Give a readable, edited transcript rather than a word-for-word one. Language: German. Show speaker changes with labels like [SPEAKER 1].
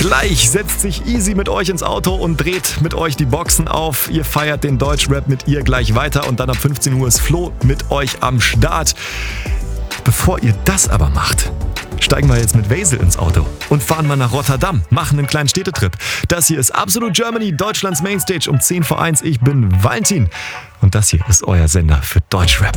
[SPEAKER 1] Gleich setzt sich Easy mit euch ins Auto und dreht mit euch die Boxen auf. Ihr feiert den Deutschrap mit ihr gleich weiter und dann ab 15 Uhr ist Flo mit euch am Start. Bevor ihr das aber macht, steigen wir jetzt mit Wesel ins Auto und fahren mal nach Rotterdam, machen einen kleinen Städtetrip. Das hier ist Absolute Germany, Deutschlands Mainstage um 10 vor 1. Ich bin Valentin und das hier ist euer Sender für Deutschrap.